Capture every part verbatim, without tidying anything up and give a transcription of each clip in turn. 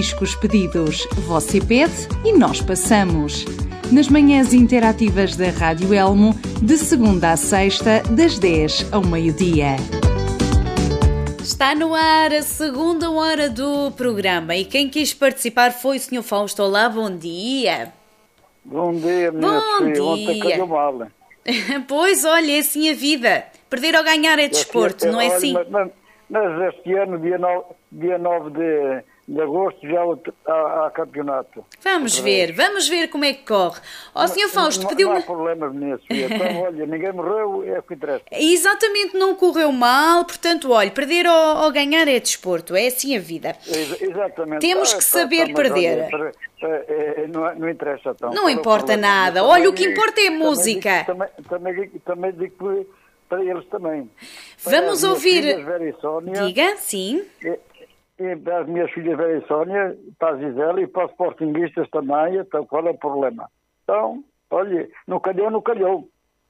discos pedidos. Você pede e nós passamos. Nas manhãs interativas da Rádio Elmo, de segunda a sexta, das dez ao meio-dia. Está no ar a segunda hora do programa e quem quis participar foi o senhor Fausto. Olá, bom dia. Bom dia, minha Bom filha. dia. Ontem calhou mal. Pois, olha, é assim a vida. Perder ou ganhar é desporto, Este- não é olha, assim? Mas, mas- mas este ano, dia nove, dia nove de, de agosto, já há, há campeonato. Vamos ver, vamos ver como é que corre. Ó, senhor Fausto, não, pediu não há uma... problema, minha filha. Então, olha, ninguém morreu, é o que interessa. Exatamente, não correu mal, portanto, olha, perder ou, ou ganhar é desporto, é assim a vida. Ex- Exatamente. Temos Ah, que tá, saber tá, mas perder. olha, para- é, é, não, não interessa então. Não Qual é o importa problema? nada. Mas Olha, o que também- importa é a também música. digo- Também, também, digo- também digo que para eles também. Para Vamos as minhas ouvir... filhas, Vera e Sónia, Diga, sim. E, e para as minhas filhas Vera e Sónia, para a Gisela e para os sportinguistas também, então qual é o problema? Então, olha, não calhou, não calhou.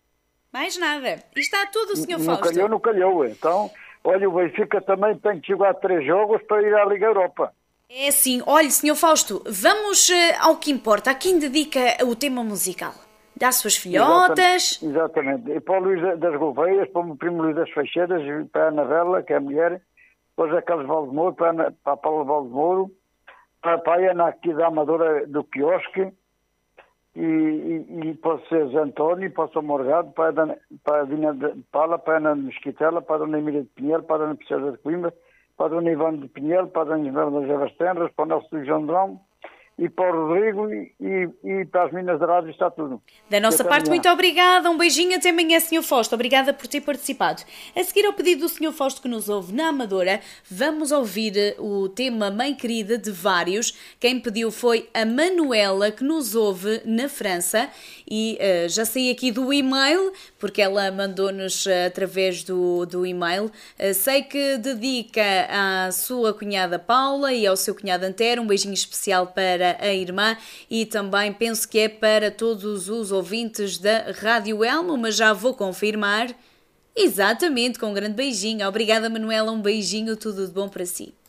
Mais nada. E está tudo, senhor Não Fausto. calhou, não calhou. Então, olha, o Benfica também tem que jogar três jogos para ir à Liga Europa. É assim, olha, senhor Fausto, vamos eh, ao que importa. A quem dedica o tema musical? Dá às suas filhotas? Exatamente. Exatamente. E para o Luís das Gouveias, para o meu primo Luís das Feixeiras, para a Anabela, que é a mulher, depois a Carlos Valdemoro, para a, Ana- para a Paula Valdemoro, para, para a Ana aqui da Amadora do Quiosque, e, e, e para o César António, para o São Morgado, para a, Dana- para a Dina de Pala, para a Ana Mesquitela, para a Dona Emília de Pinheiro, para a Dona Princesa de Coimbra, para a Dona Ivana de Pinheiro, para a Dona Isabel das Javas Tenras, para o Nelson João Drão, e para o Rodrigo e, e, e para as Minas da Rádio está tudo. Da nossa Até parte, amanhã. muito obrigada. Um beijinho até amanhã, senhor Fausto. Obrigada por ter participado. A seguir ao pedido do senhor Fausto que nos ouve na Amadora, vamos ouvir eh, o tema Mãe Querida de vários. Quem pediu foi a Manuela, que nos ouve na França. E eh, já saí aqui do e-mail, porque ela mandou-nos eh, através do, do e-mail. Eh, sei que dedica à sua cunhada Paula e ao seu cunhado Antero. Um beijinho especial para a irmã e também penso que é para todos os ouvintes da Rádio Elmo, mas já vou confirmar. Exatamente, com um grande beijinho. Obrigada, Manuela, um beijinho, tudo de bom para si.